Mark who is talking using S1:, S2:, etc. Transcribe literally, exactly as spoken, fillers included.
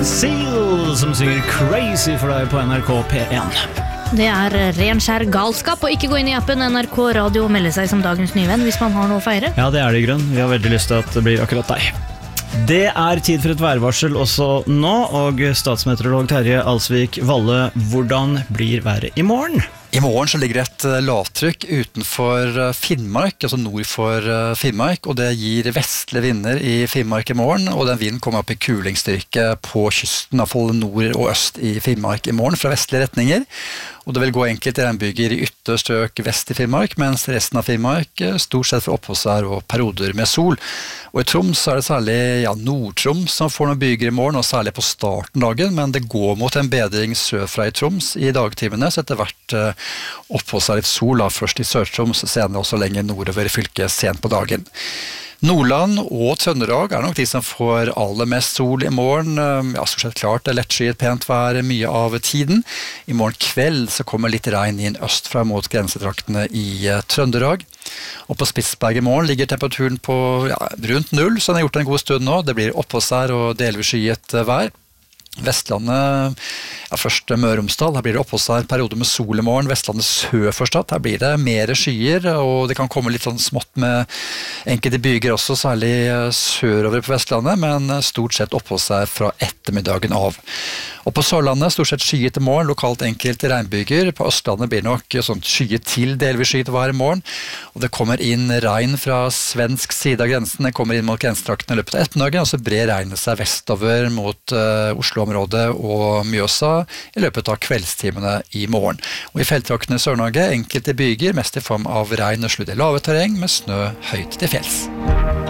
S1: Seal som synger Crazy for deg på N R K P én.
S2: Det er ren skjær galskap å ikke gå inn i appen N R K Radio og melde seg som dagens nye venn hvis man har noe å feire.
S1: Ja, det er det i grunn. Vi har veldig lyst til at det blir akkurat deg. Det er tid for et værvarsel også nå, og statsmeteorolog Terje Alsvik Valle, hvordan blir været i morgen?
S3: I morgen så ligger det et lavtrykk utenfor Finnmark, altså nord for Finnmark, og det gir vestlige vinder i Finnmark i morgen, og den vinden kommer opp i kulingsstyrke på kysten, i hvert fall nord og øst i Finnmark i morgen, fra vestlige retninger. Og det vil gå enkelte regnbyger i ytterstrøk vest i Finnmark, mens resten av Finnmark stort sett får oppholdsvær og perioder med sol. Og i Troms er det særlig ja, Nord-Troms som får noen byger i morgen, og særlig på starten av dagen, men det går mot en bedring sørfra i Troms i dagtimene, så etter hvert oppholdsvær litt sol, da, først i Sør-Troms, senere også lenger nordover i fylket sent på dagen. Nordland og Trøndelag er nok de som får aller mest sol i morgen. Ja, stort sett klart, det er lettskyet pent vær mye av tiden. I morgen kveld så kommer litt regn inn østfra mot grensetraktene i Trøndelag. Og på Spitsberg i morgen ligger temperaturen på ja, rundt null, så den har gjort en god stund nå. Det blir oppholdsvær og delvis skyet vær. Vestlandet, ja, først Møre og Romsdal, her blir det oppholdsvær periode med sol i morgen. Vestlandet sør for Stad, her blir det mer skyer, og det kan komme litt sånn smått med enkelte byger også, særlig sørover på Vestlandet, men stort sett oppholdsvær fra ettermiddagen av. Og på Sørlandet, stort sett skyet i morgen, lokalt enkelte regnbyger. På Østlandet blir det nok sånn skyet til delvis skyet vær i morgen, og det kommer inn regn fra svensk side av grensen, det kommer inn mot grensetraktene i løpet av ettermiddagen, og så brer regnet seg vestover mot uh, Oslo-området og Mjøsa i løpet av kveldstimene i morgen. Og i feltraktene i Sør-Norge, enkelte byger, mest i form av regn og sludd i lave terreng med snø høyt til fjells.